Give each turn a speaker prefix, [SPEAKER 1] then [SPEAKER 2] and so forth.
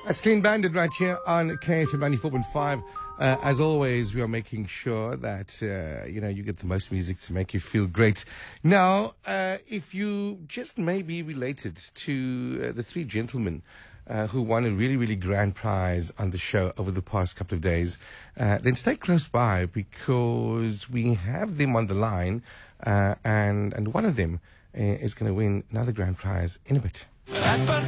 [SPEAKER 1] That's Clean Bandit right here on KFM 94.5. As always, we are making sure that, you get the most music to make you feel great. Now, if you just may be related to the three gentlemen who won a really, really grand prize on the show over the past couple of days, then stay close by because we have them on the line, and one of them is going to win another grand prize in a bit.
[SPEAKER 2] Per